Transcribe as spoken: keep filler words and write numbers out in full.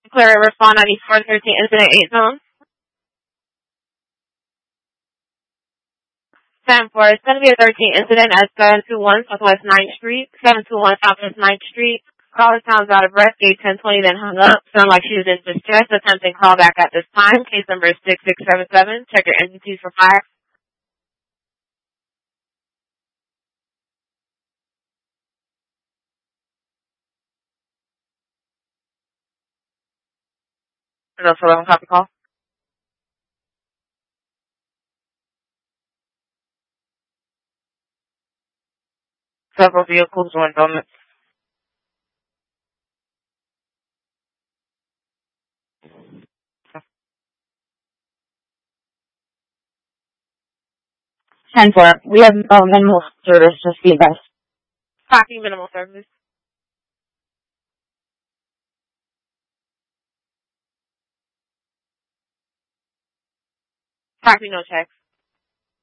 Clear respond on East four thirteen incident eight zone. ten four, it's going to be a thirteen incident at seven two one Southwest ninth Street. seven two one Southwest ninth Street. Caller sounds out of breath, gate ten twenty, then hung up. Sound like she was in distress. Attempting call back at this time. Case number is six six seven seven. Check your entities for fire. No, for eleven copy call. Several vehicles went on it. ten four, we have uh, minimal service, just be best. Copy minimal service. Copy no checks.